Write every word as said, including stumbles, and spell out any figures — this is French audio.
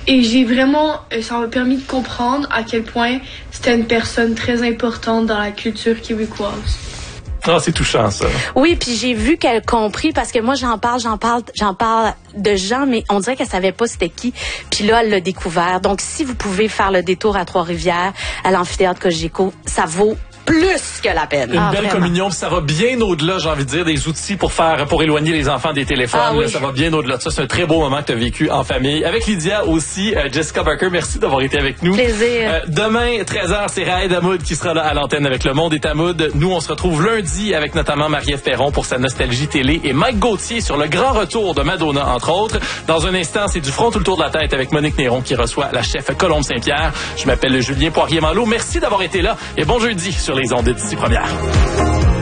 Et j'ai vraiment, ça m'a permis de comprendre à quel point c'était une personne très importante dans la culture québécoise. Ah, c'est touchant, ça. Oui, puis j'ai vu qu'elle compris, parce que moi, j'en parle, j'en parle, j'en parle de gens, mais on dirait qu'elle savait pas c'était qui. Puis là, elle l'a découvert. Donc, si vous pouvez faire le détour à Trois-Rivières, à l'amphithéâtre Cogeco, ça vaut plus que la peine. Une ah, belle vraiment. communion, ça va bien au-delà, j'ai envie de dire, des outils pour faire, pour éloigner les enfants des téléphones. Ah, oui. Là, ça va bien au-delà de ça. C'est un très beau moment que tu as vécu en famille. Avec Lydia aussi, euh, Jessica Barker, merci d'avoir été avec nous. Plaisir. Euh, demain, treize heures, c'est Raed Hamoud qui sera là à l'antenne avec Le Monde est Hamoud. Nous, on se retrouve lundi avec notamment Marie-Ève Perron pour sa nostalgie télé et Mike Gauthier sur le grand retour de Madonna, entre autres. Dans un instant, c'est du front tout le tour de la tête avec Monique Néron qui reçoit la chef Colombe Saint-Pierre. Je m'appelle Julien Poirier-Malo. Merci d'avoir été là et bon jeudi sur les ondes d'ici première.